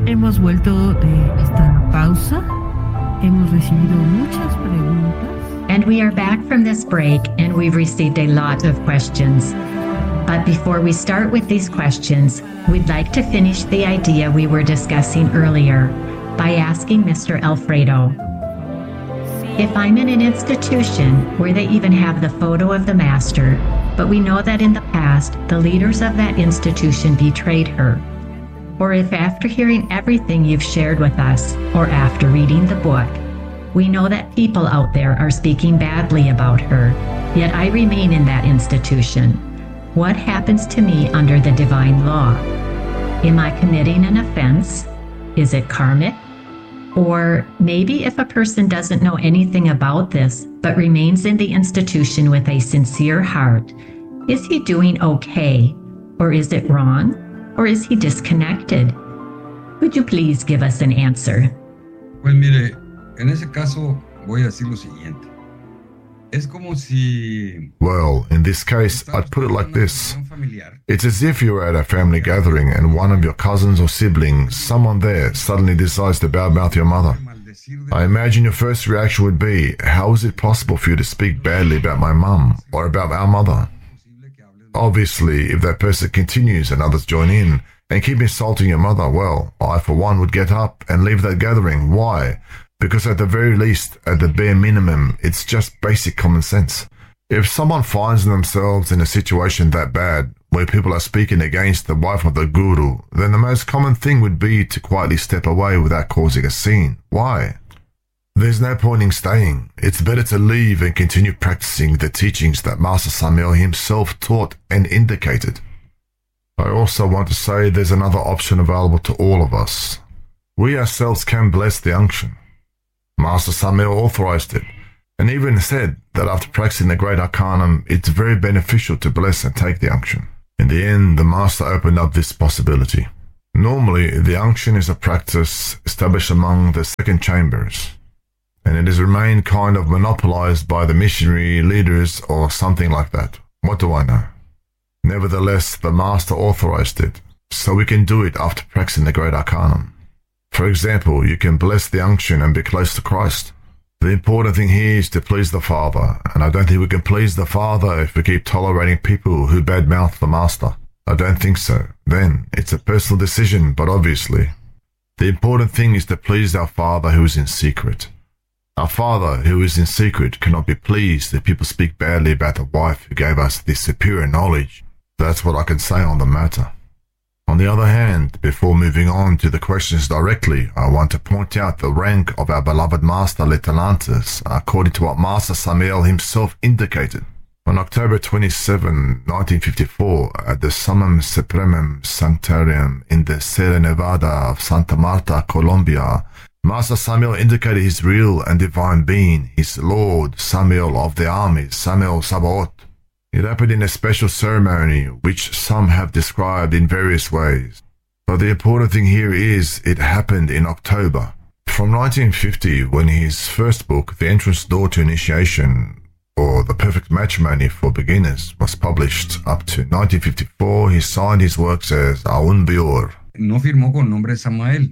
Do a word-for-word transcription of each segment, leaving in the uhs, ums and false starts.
Hemos vuelto de esta pausa. Hemos recibido muchas preguntas. And we are back from this break, and we've received a lot of questions. But before we start with these questions, we'd like to finish the idea we were discussing earlier by asking Mister Alfredo. If I'm in an institution where they even have the photo of the master, but we know that in the past the leaders of that institution betrayed her, or if after hearing everything you've shared with us, or after reading the book, we know that people out there are speaking badly about her, yet I remain in that institution, what happens to me under the divine law? Am I committing an offense? Is it karmic? Or maybe if a person doesn't know anything about this, but remains in the institution with a sincere heart, is he doing okay? Or is it wrong? Or is he disconnected? Would you please give us an answer? Pues mire, en ese caso voy a decir lo siguiente. Es como si... Well, in this case, I'd put it like this. It's as if you were at a family gathering and one of your cousins or siblings, someone there, suddenly decides to badmouth your mother. I imagine your first reaction would be, how is it possible for you to speak badly about my mum or about our mother? Obviously, if that person continues and others join in and keep insulting your mother, well, I for one would get up and leave that gathering. Why? Because at the very least, at the bare minimum, it's just basic common sense. If someone finds themselves in a situation that bad, where people are speaking against the wife of the guru, then the most common thing would be to quietly step away without causing a scene. Why? There's no point in staying. It's better to leave and continue practicing the teachings that Master Samael himself taught and indicated. I also want to say there's another option available to all of us. We ourselves can bless the unction. Master Samael authorized it, and even said that after practicing the Great Arcanum, it's very beneficial to bless and take the unction. In the end, the Master opened up this possibility. Normally, the unction is a practice established among the second chambers, and it has remained kind of monopolized by the missionary leaders or something like that. What do I know? Nevertheless, the Master authorized it, so we can do it after practicing the Great Arcanum. For example, you can bless the unction and be close to Christ. The important thing here is to please the Father, and I don't think we can please the Father if we keep tolerating people who badmouth the Master. I don't think so. Then, it's a personal decision, but obviously, the important thing is to please our Father who is in secret. Our Father who is in secret cannot be pleased that people speak badly about the wife who gave us this superior knowledge. That's what I can say on the matter. On the other hand, before moving on to the questions directly, I want to point out the rank of our beloved Master Litelantis, according to what Master Samael himself indicated. On October twenty-seventh, nineteen fifty-four, at the Summum Supremum Sanctarium in the Sierra Nevada of Santa Marta, Colombia, Master Samael indicated his real and divine being, his Lord Samael of the armies, Samael Sabaoth. It happened in a special ceremony, which some have described in various ways. But the important thing here is it happened in October. From nineteen fifty, when his first book, The Entrance Door to Initiation, or The Perfect Matrimony for Beginners, was published, up to nineteen fifty-four, he signed his works as Aun Beor. No firmó con nombre Samael.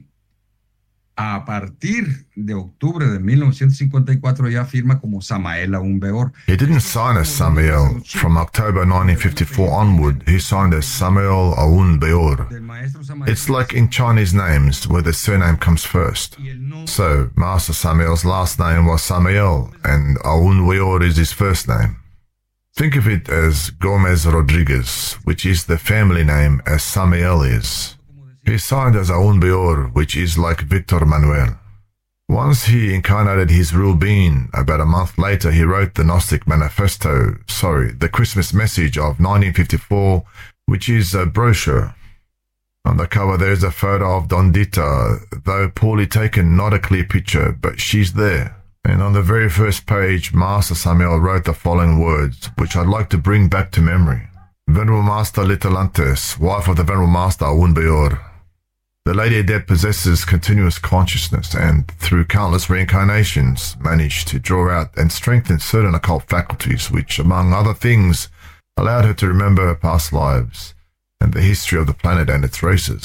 A partir de octubre de mil novecientos cincuenta y cuatro ya firma como Samael Aun Beor. He didn't sign as Samael. From October nineteen fifty-four onward, he signed as Samael Aun Beor. It's like in Chinese names, where the surname comes first. So, Master Samael's last name was Samael, and Aun Beor is his first name. Think of it as Gomez Rodriguez, which is the family name as Samael is. He signed as Aun Beor, which is like Victor Manuel. Once he incarnated his real being, about a month later he wrote the Gnostic Manifesto, sorry, the Christmas Message of nineteen fifty-four, which is a brochure. On the cover there is a photo of Dondita, though poorly taken, not a clear picture, but she's there. And on the very first page, Master Samael wrote the following words, which I'd like to bring back to memory. Venerable Master Litelantis, wife of the Venerable Master Aun Beor. The Lady Adept possesses continuous consciousness and, through countless reincarnations, managed to draw out and strengthen certain occult faculties which, among other things, allowed her to remember her past lives and the history of the planet and its races.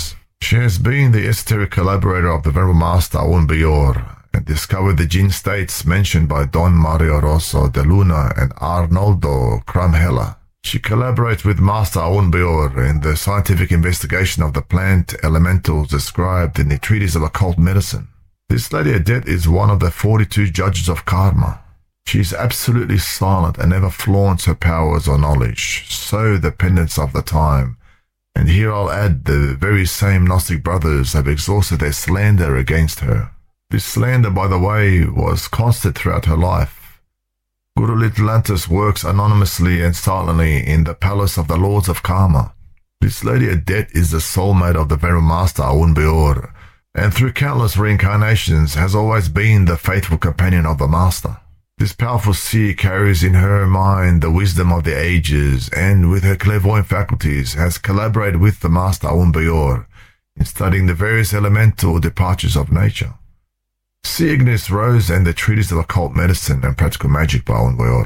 She has been the esoteric collaborator of the Venerable Master Aún Bior and discovered the gene states mentioned by Don Mario Rosso de Luna and Arnoldo Kramhella. She collaborates with Master Aún Bior in the scientific investigation of the plant elementals described in the Treatise of Occult Medicine. This Lady Adet is one of the forty-two judges of karma. She is absolutely silent and never flaunts her powers or knowledge, so the pendants of the time. And here I'll add the very same Gnostic brothers have exhausted their slander against her. This slander, by the way, was constant throughout her life. Guru Litilantis works anonymously and silently in the palace of the Lords of Karma. This Lady Adet is the soulmate of the Venerable Master Aún Bior, and through countless reincarnations has always been the faithful companion of the Master. This powerful seer carries in her mind the wisdom of the ages, and with her clairvoyant faculties has collaborated with the Master Aún Bior in studying the various elemental departures of nature. See Ignis Rose and the Treatise of Occult Medicine and Practical Magic by Aún Bior.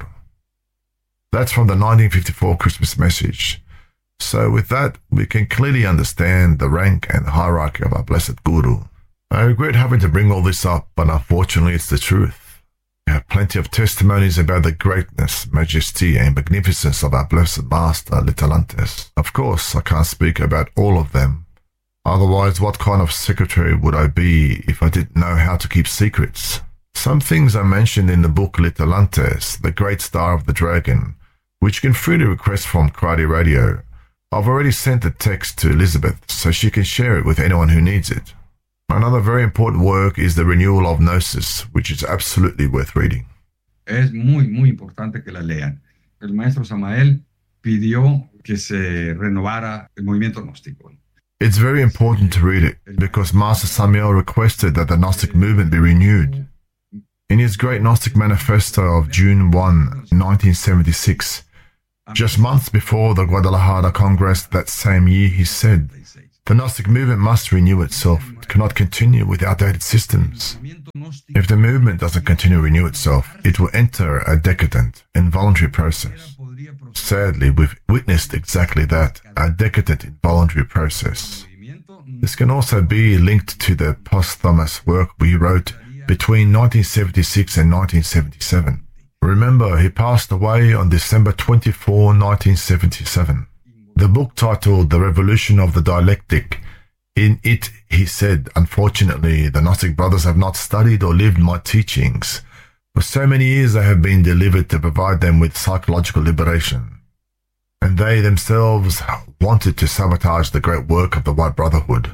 That's from the nineteen fifty-four Christmas message. So with that, we can clearly understand the rank and hierarchy of our blessed Guru. I regret having to bring all this up, but unfortunately it's the truth. We have plenty of testimonies about the greatness, majesty, and magnificence of our blessed Master Litilantis. Of course, I can't speak about all of them. Otherwise, what kind of secretary would I be if I didn't know how to keep secrets? Some things are mentioned in the book Litilantis, the Great Star of the Dragon, which you can freely request from Karate Radio. I've already sent the text to Elizabeth, so she can share it with anyone who needs it. Another very important work is the Renewal of Gnosis, which is absolutely worth reading. Es muy, muy importante que la lean. El maestro Samael pidió que se renovara el movimiento gnóstico. It's very important to read it, because Master Samael requested that the Gnostic movement be renewed. In his great Gnostic Manifesto of June first, nineteen seventy-six, just months before the Guadalajara Congress that same year, he said, "The Gnostic movement must renew itself. It cannot continue with outdated systems. If the movement doesn't continue to renew itself, it will enter a decadent, involuntary process." Sadly, we've witnessed exactly that, a decadent, involuntary process. This can also be linked to the posthumous work we wrote between nineteen seventy-six and nineteen seventy-seven. Remember, he passed away on December twenty-fourth, nineteen seventy-seven. The book titled The Revolution of the Dialectic, in it he said, "Unfortunately, the Gnostic brothers have not studied or lived my teachings. For so many years they have been delivered to provide them with psychological liberation. And they themselves wanted to sabotage the great work of the White Brotherhood."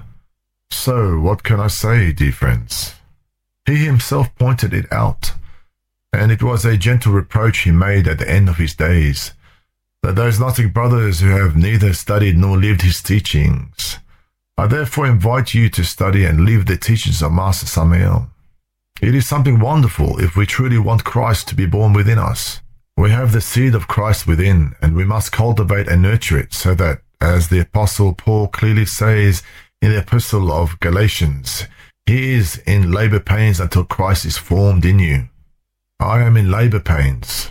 So, what can I say, dear friends? He himself pointed it out, and it was a gentle reproach he made at the end of his days, that those Gnostic brothers who have neither studied nor lived his teachings. I therefore invite you to study and live the teachings of Master Samael. It is something wonderful if we truly want Christ to be born within us. We have the seed of Christ within, and we must cultivate and nurture it so that, as the Apostle Paul clearly says in the Epistle of Galatians, he is in labor pains until Christ is formed in you. I am in labor pains.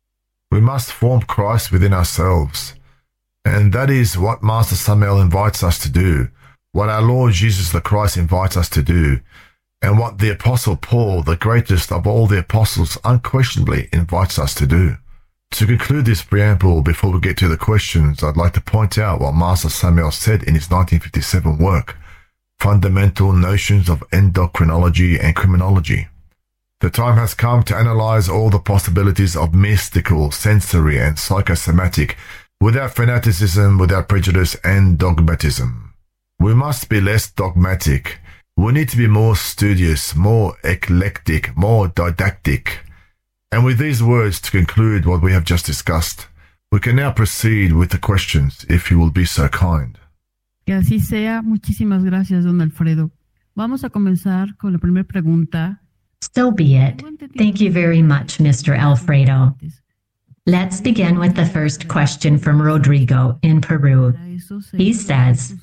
We must form Christ within ourselves, and that is what Master Samael invites us to do, what our Lord Jesus the Christ invites us to do, and what the Apostle Paul, the greatest of all the apostles, unquestionably invites us to do. To conclude this preamble, before we get to the questions, I'd like to point out what Master Samael said in his nineteen fifty-seven work, Fundamental Notions of Endocrinology and Criminology. The time has come to analyze all the possibilities of mystical, sensory, and psychosomatic, without fanaticism, without prejudice, and dogmatism. We must be less dogmatic. We need to be more studious, more eclectic, more didactic. And with these words to conclude what we have just discussed, we can now proceed with the questions, if you will be so kind. Que así sea. Muchísimas gracias, don Alfredo. Vamos a comenzar con la primera pregunta. So be it. Thank you very much, Mister Alfredo. Let's begin with the first question from Rodrigo in Peru. He says,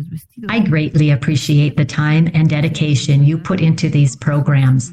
"I greatly appreciate the time and dedication you put into these programs.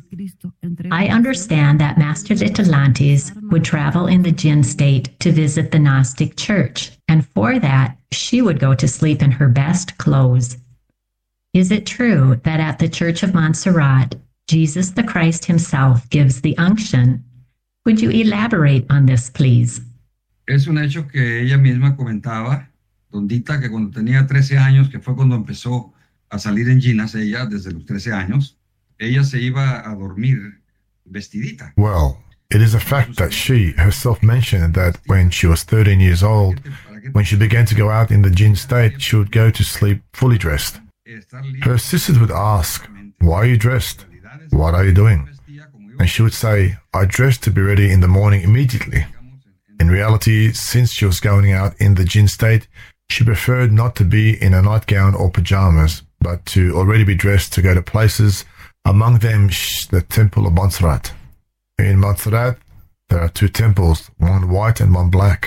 I understand that Master Litilantis would travel in the jinn state to visit the Gnostic Church, and for that, she would go to sleep in her best clothes. Is it true that at the Church of Montserrat, Jesus the Christ himself gives the unction? Would you elaborate on this, please? Es un hecho que ella misma comentaba, Dondita, que cuando tenía trece años, que fue cuando empezó a salir en ginas ella, desde los trece años, ella se iba a dormir vestidita. Well, it is a fact that she herself mentioned that when she was thirteen years old, when she began to go out in the jinn state, she would go to sleep fully dressed. Her sisters would ask, "Why are you dressed? What are you doing?" And she would say, "I dressed to be ready in the morning immediately." In reality, since she was going out in the jinn state, she preferred not to be in a nightgown or pajamas, but to already be dressed to go to places, among them the Temple of Montserrat. In Montserrat, there are two temples, one white and one black.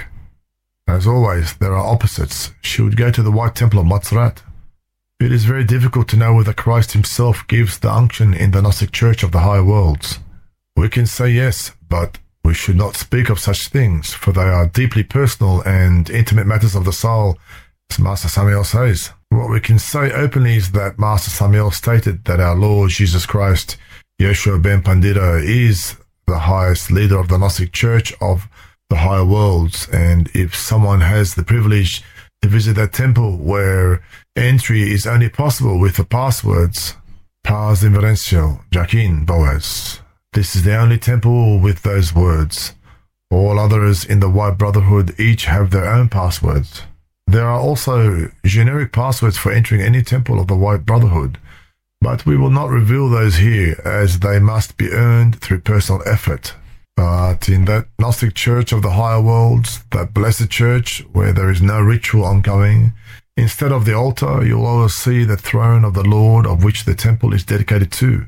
As always, there are opposites. She would go to the white temple of Montserrat. It is very difficult to know whether Christ himself gives the unction in the Gnostic Church of the higher worlds. We can say yes, but we should not speak of such things, for they are deeply personal and intimate matters of the soul, as Master Samael says. What we can say openly is that Master Samael stated that our Lord Jesus Christ, Yeshua ben Pandita, is the highest leader of the Gnostic Church of the higher worlds, and if someone has the privilege to visit that temple where entry is only possible with the passwords Paz Inverencio, Jaquin, Boaz. This is the only temple with those words. All others in the White Brotherhood each have their own passwords. There are also generic passwords for entering any temple of the White Brotherhood, but we will not reveal those here as they must be earned through personal effort. But in that Gnostic Church of the higher worlds, that blessed church where there is no ritual ongoing, instead of the altar, you'll always see the throne of the Lord of which the temple is dedicated to.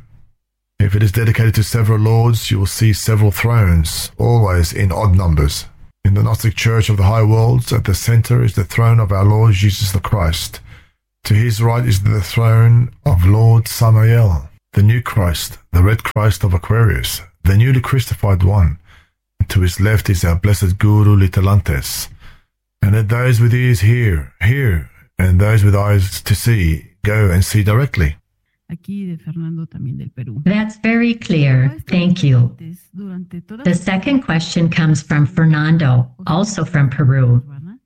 If it is dedicated to several lords, you will see several thrones, always in odd numbers. In the Gnostic Church of the higher worlds, at the center is the throne of our Lord Jesus the Christ. To his right is the throne of Lord Samael, the new Christ, the red Christ of Aquarius, the newly Christified one. And to his left is our blessed Guru Litelantes. And let those with ears hear, hear, and those with eyes to see, go and see directly. That's very clear. Thank you. The second question comes from Fernando, also from Peru.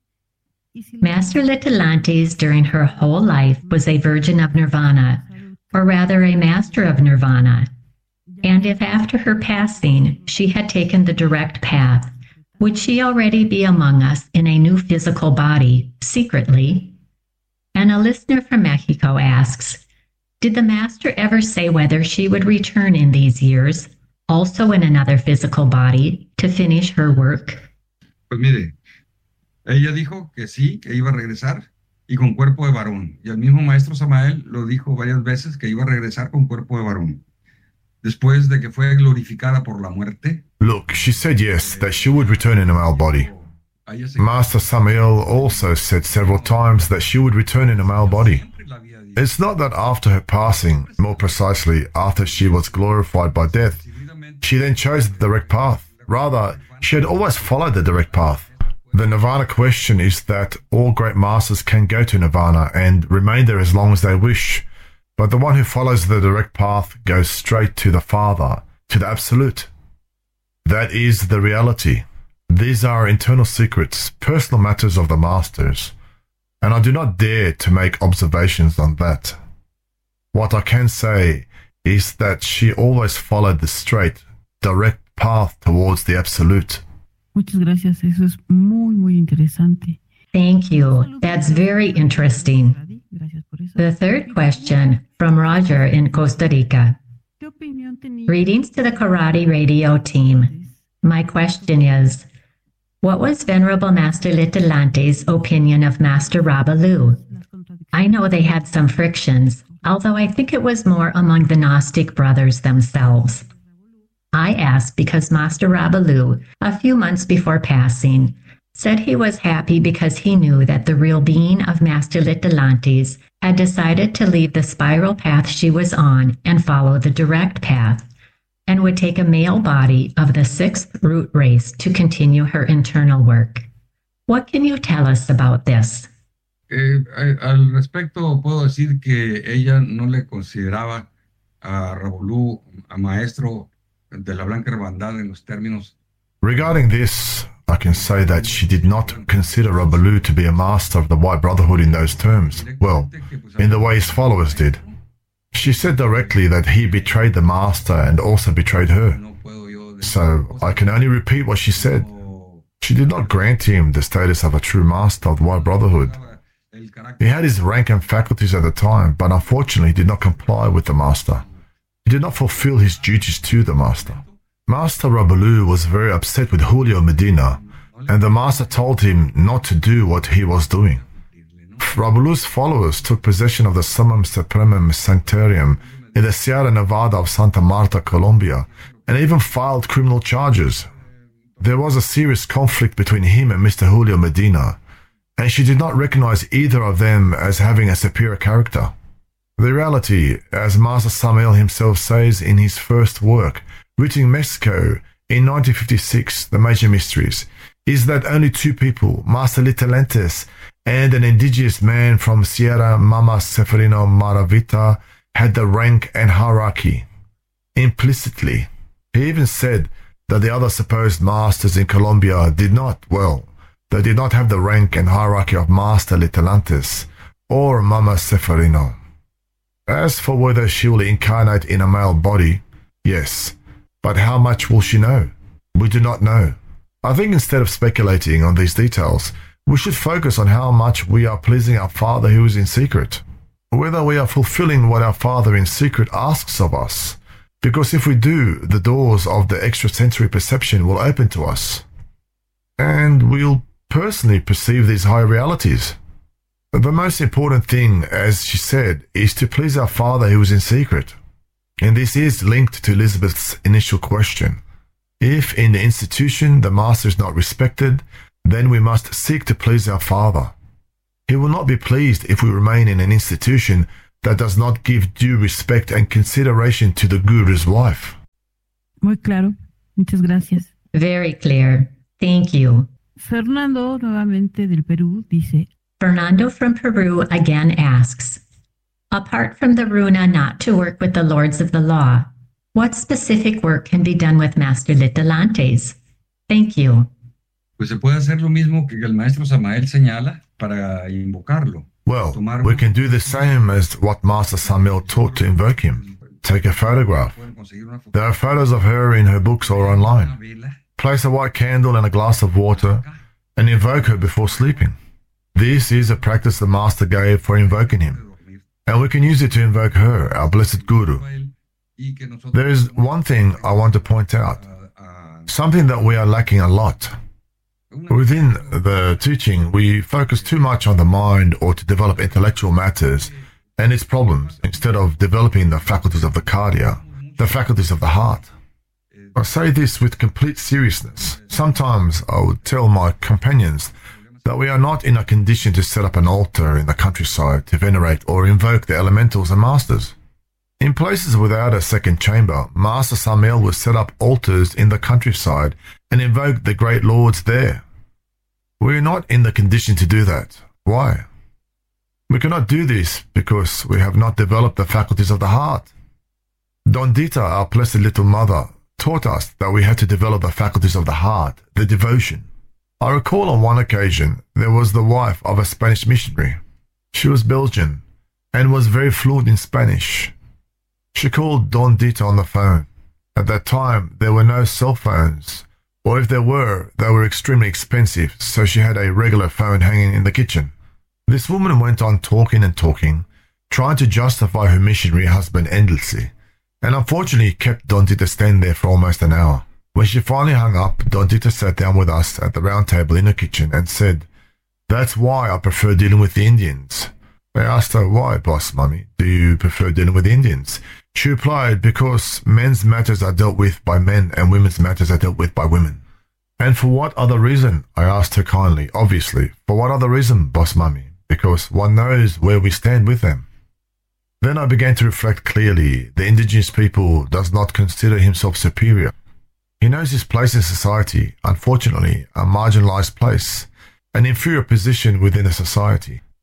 Master Litelantes during her whole life was a virgin of Nirvana, or rather a master of Nirvana. And if after her passing she had taken the direct path, would she already be among us in a new physical body, secretly? And a listener from Mexico asks, did the Master ever say whether she would return in these years, also in another physical body, to finish her work? Pues mire, ella dijo que sí, que iba a regresar, y con cuerpo de varón. Y el mismo Maestro Samael lo dijo varias veces que iba a regresar con cuerpo de varón. Después de que fue glorificada por la muerte. Look, she said yes, that she would return in a male body. Master Samael also said several times that she would return in a male body. It's not that after her passing, more precisely after she was glorified by death, she then chose the direct path. Rather, she had always followed the direct path. The Nirvana question is that all great masters can go to Nirvana and remain there as long as they wish, but the one who follows the direct path goes straight to the Father, to the Absolute. That is the reality. These are internal secrets, personal matters of the masters, and I do not dare to make observations on that. What I can say is that she always followed the straight, direct path towards the Absolute. Muchas gracias, eso es muy, muy interesante. Thank you. That's very interesting. The third question from Roger in Costa Rica. Greetings to the Karate Radio team. My question is, what was Venerable Master Litelantes' opinion of Master Rabalu? I know they had some frictions, although I think it was more among the Gnostic brothers themselves. I asked because Master Rabalu, a few months before passing, said he was happy because he knew that the real being of Master Litelantes had decided to leave the spiral path she was on and follow the direct path, and would take a male body of the sixth root race to continue her internal work. What can you tell us about this? Eh, a- al respecto, puedo decir que ella no le consideraba a Rabolú, a maestro de la Blanca Hermandad en los términos. Regarding this, I can say that she did not consider Rabaloo to be a master of the White Brotherhood in those terms, well, in the way his followers did. She said directly that he betrayed the master and also betrayed her. So I can only repeat what she said. She did not grant him the status of a true master of the White Brotherhood. He had his rank and faculties at the time, but unfortunately did not comply with the master. He did not fulfill his duties to the master. Master Rabaloo was very upset with Julio Medina, and the master told him not to do what he was doing. Rabaloo's followers took possession of the Summum Supremum Sanctorium in the Sierra Nevada of Santa Marta, Colombia, and even filed criminal charges. There was a serious conflict between him and Mister Julio Medina, and she did not recognize either of them as having a superior character. The reality, as Master Samael himself says in his first work, written in Mexico in nineteen fifty-six, The Major Mysteries, is that only two people, Master Litelantes and an indigenous man from Sierra Mama Seferino Maravita, had the rank and hierarchy. Implicitly, he even said that the other supposed masters in Colombia did not, well, they did not have the rank and hierarchy of Master Litelantes or Mama Seferino. As for whether she will incarnate in a male body, yes, but how much will she know? We do not know. I think instead of speculating on these details, we should focus on how much we are pleasing our Father who is in secret, whether we are fulfilling what our Father in secret asks of us, because if we do, the doors of the extrasensory perception will open to us, and we'll personally perceive these higher realities. The most important thing, as she said, is to please our Father who is in secret. And this is linked to Elizabeth's initial question. If in the institution the master is not respected, then we must seek to please our Father. He will not be pleased if we remain in an institution that does not give due respect and consideration to the Guru's wife. Muy claro. Muchas gracias. Very clear. Thank you. Fernando, nuevamente del Perú, dice, Fernando from Peru again asks, apart from the runa not to work with the lords of the law, what specific work can be done with Master Litelantes? Thank you. Pues se puede hacer lo mismo que el maestro Samael señala para invocarlo. Well, we can do the same as what Master Samael taught to invoke him. Take a photograph. There are photos of her in her books or online. Place a white candle and a glass of water and invoke her before sleeping. This is a practice the Master gave for invoking him, and we can use it to invoke her, our blessed Guru. There is one thing I want to point out, something that we are lacking a lot. Within the teaching, we focus too much on the mind or to develop intellectual matters and its problems instead of developing the faculties of the cardia, the faculties of the heart. I say this with complete seriousness. Sometimes I would tell my companions that we are not in a condition to set up an altar in the countryside to venerate or invoke the elementals and masters. In places without a second chamber, Master Samael will set up altars in the countryside and invoke the great lords there. We are not in the condition to do that. Why? We cannot do this because we have not developed the faculties of the heart. Dondita, our blessed little mother, taught us that we had to develop the faculties of the heart, the devotion. I recall on one occasion there was the wife of a Spanish missionary. She was Belgian and was very fluent in Spanish. She called Dondita on the phone. At that time, there were no cell phones, or if there were, they were extremely expensive, so she had a regular phone hanging in the kitchen. This woman went on talking and talking, trying to justify her missionary husband endlessly, and unfortunately kept Dondita stand there for almost an hour. When she finally hung up, Dondita sat down with us at the round table in the kitchen and said, "That's why I prefer dealing with the Indians." I asked her, "Why, boss mummy, do you prefer dealing with Indians?" She replied, "Because men's matters are dealt with by men and women's matters are dealt with by women." "And for what other reason?" I asked her kindly. "Obviously, for what other reason, boss mummy? Because one knows where we stand with them." Then I began to reflect clearly. The indigenous people does not consider himself superior. He knows his place in society, unfortunately, a marginalized place, an inferior position within a society.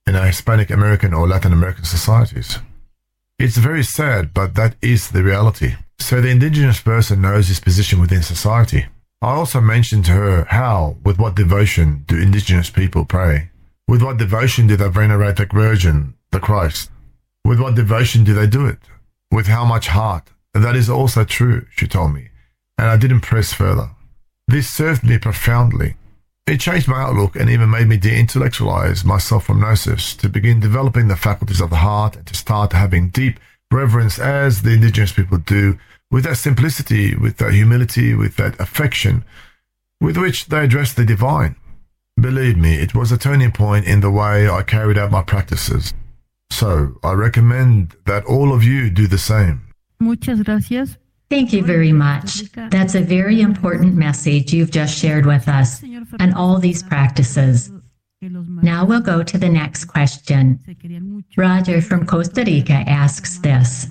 in our Hispanic American or Latin American societies. It's very sad, but that is the reality. So the indigenous person knows his position within society. I also mentioned to her how, with what devotion do indigenous people pray? With what devotion do they venerate the Virgin, the Christ? With what devotion do they do it? With how much heart? That is also true, she told me, and I didn't press further. This served me profoundly. It changed my outlook and even made me de-intellectualize myself from Gnosis, to begin developing the faculties of the heart and to start having deep reverence as the indigenous people do, with that simplicity, with that humility, with that affection with which they address the divine. Believe me, it was a turning point in the way I carried out my practices. So I recommend that all of you do the same. Muchas gracias. Thank you very much. That's a very important message you've just shared with us and all these practices. Now we'll go to the next question. Roger from Costa Rica asks this.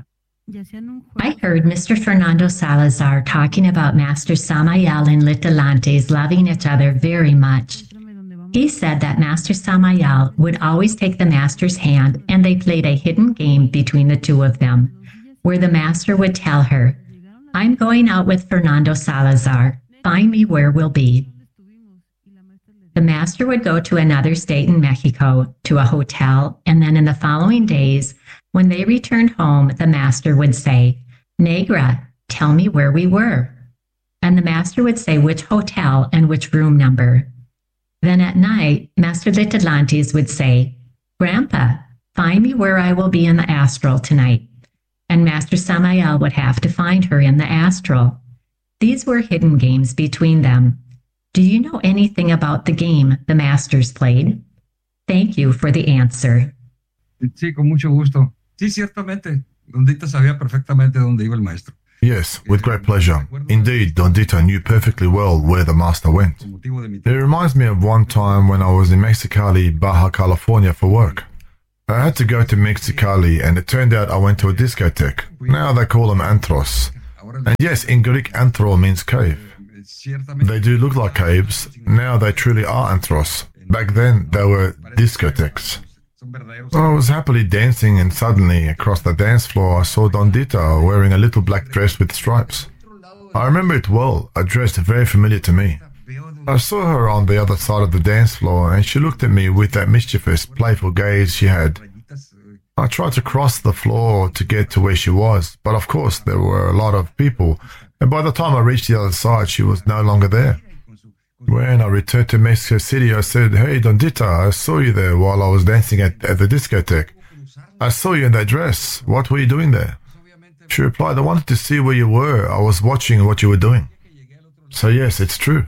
I heard Mister Fernando Salazar talking about Master Samael and Litelantes loving each other very much. He said that Master Samael would always take the Master's hand and they played a hidden game between the two of them, where the Master would tell her, I'm going out with Fernando Salazar. Find me where we'll be. The Master would go to another state in Mexico, to a hotel, and then in the following days, when they returned home, the Master would say, Negra, tell me where we were. And the Master would say which hotel and which room number. Then at night, Master Litelantes would say, Grandpa, find me where I will be in the astral tonight. And Master Samael would have to find her in the astral. These were hidden games between them. Do you know anything about the game the Masters played? Thank you for the answer. Sí, con mucho gusto. Sí, ciertamente. Dondita sabía perfectamente dónde iba el maestro. Yes, with great pleasure. Indeed, Dondita knew perfectly well where the Master went. It reminds me of one time when I was in Mexicali, Baja California for work. I had to go to Mexicali and it turned out I went to a discotheque. Now they call them antros. And yes, in Greek, antro means cave. They do look like caves. Now they truly are antros. Back then, they were discotheques. I was happily dancing and suddenly, across the dance floor, I saw Dondita wearing a little black dress with stripes. I remember it well, a dress very familiar to me. I saw her on the other side of the dance floor and she looked at me with that mischievous, playful gaze she had. I tried to cross the floor to get to where she was, but of course there were a lot of people, and by the time I reached the other side, she was no longer there. When I returned to Mexico City, I said, Hey, Dondita, I saw you there while I was dancing at, at the discotheque. I saw you in that dress. What were you doing there? She replied, I wanted to see where you were. I was watching what you were doing. So yes, it's true.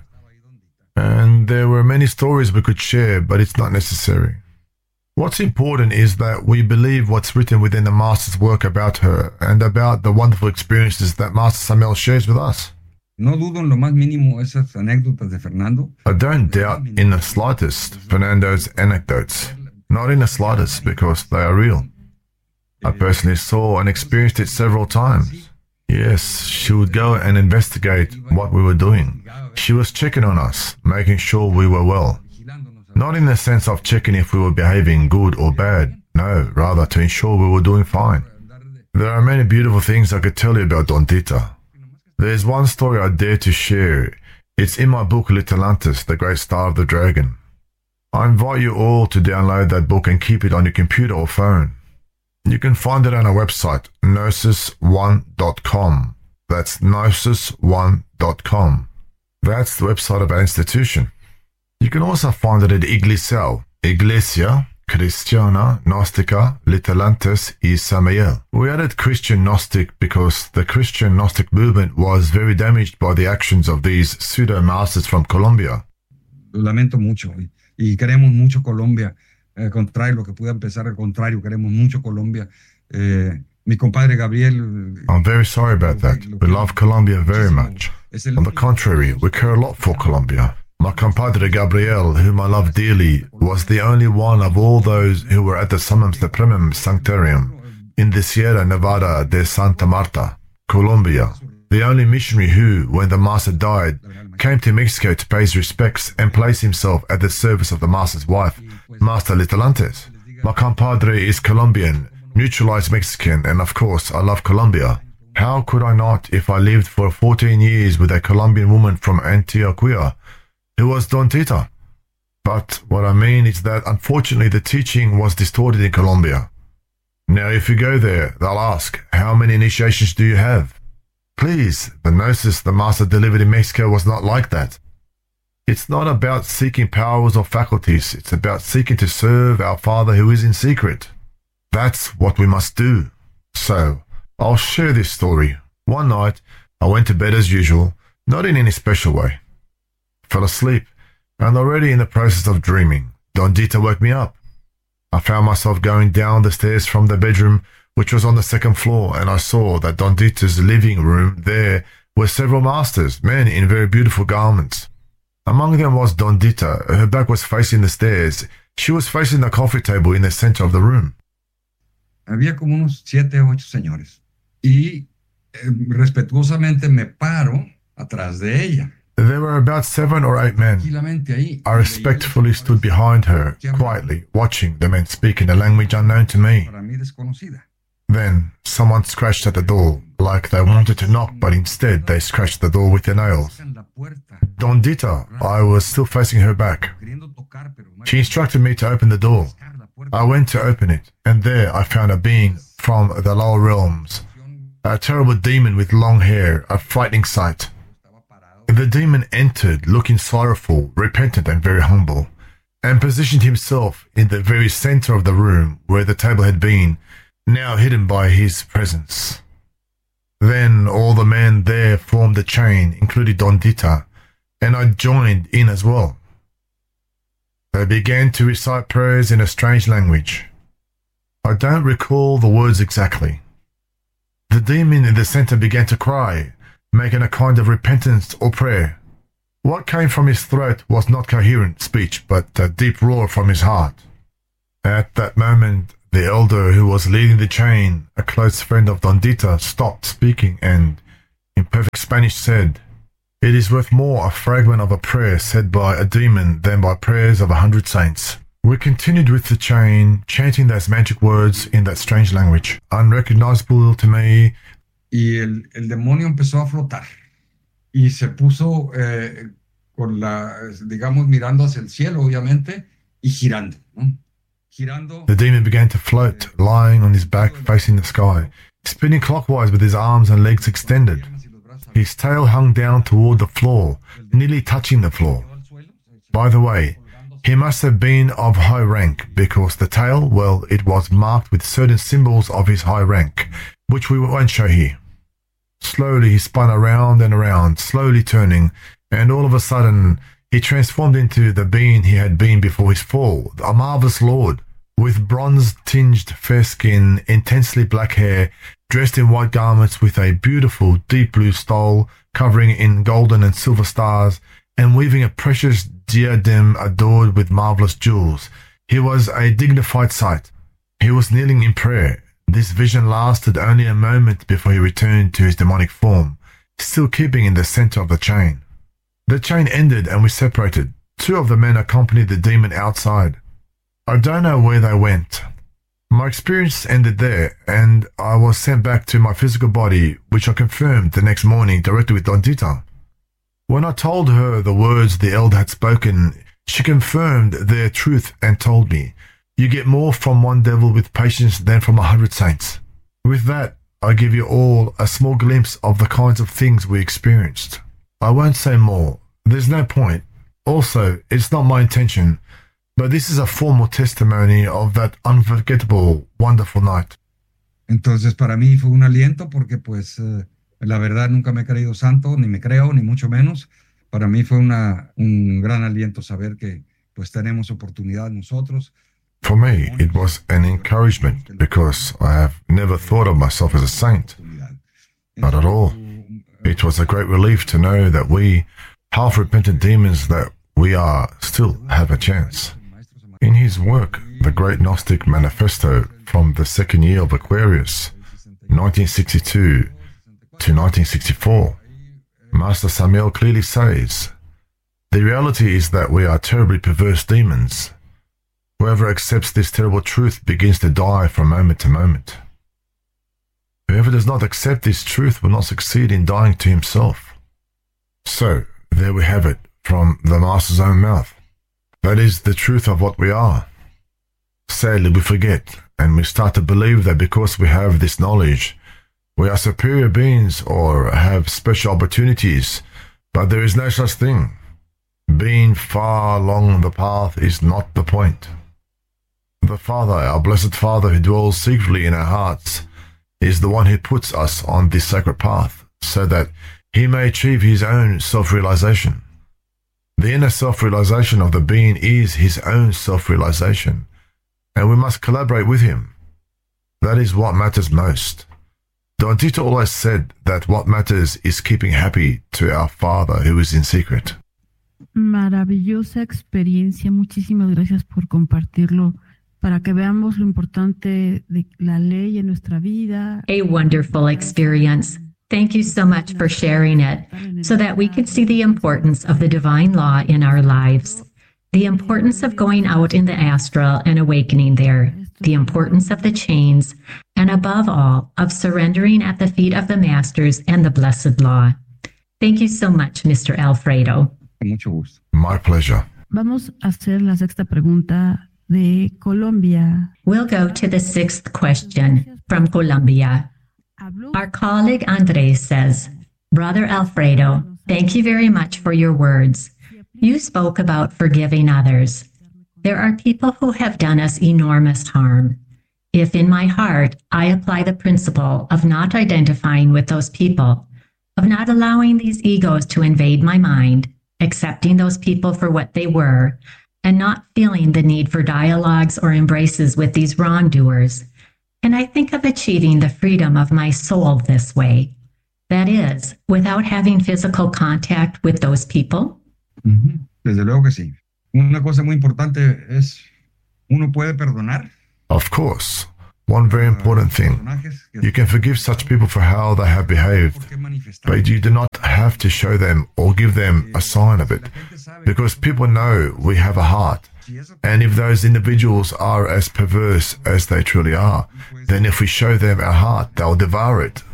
And there were many stories we could share, but it's not necessary. What's important is that we believe what's written within the Master's work about her and about the wonderful experiences that Master Samael shares with us. No dudo en lo más mínimo esas anécdotas de Fernando. I don't doubt in the slightest Fernando's anecdotes. Not in the slightest, because they are real. I personally saw and experienced it several times. Yes, she would go and investigate what we were doing. She was checking on us, making sure we were well. Not in the sense of checking if we were behaving good or bad. No, rather to ensure we were doing fine. There are many beautiful things I could tell you about Dondita. There's one story I dare to share. It's in my book Litelantes, The Great Star of the Dragon. I invite you all to download that book and keep it on your computer or phone. You can find it on our website, gnosis one dot com. That's gnosis one dot com. That's the website of our institution. You can also find it at Iglesia, Iglesia Cristiana Gnostica Litelantes y Samael. We added Christian Gnostic because the Christian Gnostic movement was very damaged by the actions of these pseudo-masters from Colombia. Lo lamento mucho y queremos mucho Colombia. Al contrario, lo que pueda empezar al contrario, queremos mucho Colombia. Eh, mi compadre Gabriel... I'm very sorry about that. We love Colombia very much. On the contrary, we care a lot for Colombia. My compadre Gabriel, whom I love dearly, was the only one of all those who were at the Summum Supremum Sanctorium in the Sierra Nevada de Santa Marta, Colombia. The only missionary who, when the Master died, came to Mexico to pay his respects and place himself at the service of the Master's wife, Master Litelantes. My compadre is Colombian, neutralized Mexican, and of course, I love Colombia. How could I not if I lived for fourteen years with a Colombian woman from Antioquia who was Don Tita? But what I mean is that unfortunately the teaching was distorted in Colombia. Now if you go there, they'll ask, how many initiations do you have? Please, the gnosis the master delivered in Mexico was not like that. It's not about seeking powers or faculties, it's about seeking to serve our Father who is in secret. That's what we must do. So, I'll share this story. One night, I went to bed as usual, not in any special way. Fell asleep, and already in the process of dreaming, Don Dita woke me up. I found myself going down the stairs from the bedroom, which was on the second floor, and I saw that Don Dita's living room there were several masters, men in very beautiful garments. Among them was Don Dita. Her back was facing the stairs. She was facing the coffee table in the center of the room. Había como unos siete o ocho señores. Y eh, respetuosamente me paro atrás de ella. There were about seven or eight men. I respectfully stood behind her, quietly, watching the men speak in a language unknown to me. Then, someone scratched at the door, like they wanted to knock, but instead they scratched the door with their nails. Don Dita, I was still facing her back. She instructed me to open the door. I went to open it, and there I found a being from the lower realms. A terrible demon with long hair, a frightening sight. The demon entered, looking sorrowful, repentant, and very humble, and positioned himself in the very center of the room where the table had been, now hidden by his presence. Then all the men there formed a chain, including Don Dita, and I joined in as well. They began to recite prayers in a strange language. I don't recall the words exactly. The demon in the center began to cry, making a kind of repentance or prayer. What came from his throat was not coherent speech, but a deep roar from his heart. At that moment, the elder who was leading the chain, a close friend of Don Dita, stopped speaking and, in perfect Spanish, said, "It is worth more a fragment of a prayer said by a demon than by prayers of a hundred saints." We continued with the chain, chanting those magic words in that strange language, unrecognizable to me. Y el, el demonio empezó a flotar y se puso eh, con la, digamos, mirando hacia el cielo, obviamente, y girando, ¿no? Girando. The demon began to float, lying on his back facing the sky, spinning clockwise with his arms and legs extended. His tail hung down toward the floor, nearly touching the floor. By the way, he must have been of high rank, because the tail, well, it was marked with certain symbols of his high rank, which we won't show here. Slowly he spun around and around, slowly turning, and all of a sudden he transformed into the being he had been before his fall, a marvelous lord, with bronze-tinged fair skin, intensely black hair, dressed in white garments with a beautiful deep blue stole covering in golden and silver stars, and weaving a precious diadem adored with marvelous jewels. He was a dignified sight. He was kneeling in prayer. This vision lasted only a moment before he returned to his demonic form, still keeping in the center of the chain. The chain ended and we separated. Two of the men accompanied the demon outside. I don't know where they went. My experience ended there, and I was sent back to my physical body, which I confirmed the next morning directly with Don Dita. When I told her the words the elder had spoken, she confirmed their truth and told me, "You get more from one devil with patience than from a hundred saints." With that, I give you all a small glimpse of the kinds of things we experienced. I won't say more. There's no point. Also, it's not my intention, but this is a formal testimony of that unforgettable, wonderful night. Entonces, para mí fue un aliento porque, pues, eh, la verdad nunca me he creído santo, ni me creo, ni mucho menos. Para mí fue una, un gran aliento saber que, pues, tenemos oportunidad nosotros. For me, it was an encouragement because I have never thought of myself as a saint. Not at all. It was a great relief to know that we, half-repentant demons, that we are, still have a chance. In his work, The Great Gnostic Manifesto from the second year of Aquarius, nineteen sixty-two to nineteen sixty-four, Master Samael clearly says, "The reality is that we are terribly perverse demons. Whoever accepts this terrible truth begins to die from moment to moment. Whoever does not accept this truth will not succeed in dying to himself. So, there we have it, from the Master's own mouth. That is the truth of what we are. Sadly, we forget, and we start to believe that because we have this knowledge, we are superior beings or have special opportunities, but there is no such thing. Being far along the path is not the point. The Father, our Blessed Father who dwells secretly in our hearts, is the one who puts us on this sacred path so that he may achieve his own self-realization. The inner self-realization of the being is his own self-realization, and we must collaborate with him. That is what matters most. Don Tito always said that what matters is keeping happy to our Father who is in secret. Maravillosa experiencia. Muchísimas gracias por compartirlo para que veamos lo importante de la ley en nuestra vida. A wonderful experience. Thank you so much for sharing it so that we could see the importance of the divine law in our lives, the importance of going out in the astral and awakening there, the importance of the chains, and above all, of surrendering at the feet of the Masters and the blessed law. Thank you so much, Mister Alfredo. Mucho gusto. My pleasure. Vamos a hacer la sexta pregunta de Colombia. We'll go to the sixth question from Colombia. Our colleague Andres says, Brother Alfredo, thank you very much for your words. You spoke about forgiving others. There are people who have done us enormous harm. If in my heart I apply the principle of not identifying with those people, of not allowing these egos to invade my mind, accepting those people for what they were, and not feeling the need for dialogues or embraces with these wrongdoers, and I think of achieving the freedom of my soul this way. That is, without having physical contact with those people. Uh-huh. Desde luego que sí. Una cosa muy importante es, uno puede perdonar. Of course. One very important thing. You can forgive such people for how they have behaved, but you do not have to show them or give them a sign of it, because people know we have a heart. And if those individuals are as perverse as they truly are, then if we show them our heart, they'll devour it.